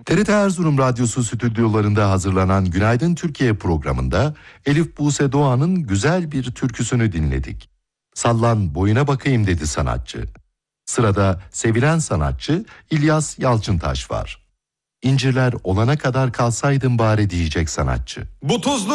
TRT Erzurum Radyosu stüdyolarında hazırlanan Günaydın Türkiye programında Elif Buse Doğan'ın güzel bir türküsünü dinledik. Sallan boyuna bakayım dedi sanatçı. Sırada sevilen sanatçı İlyas Yalçıntaş var. İncirler olana kadar kalsaydım bari diyecek sanatçı. Bu tuzlu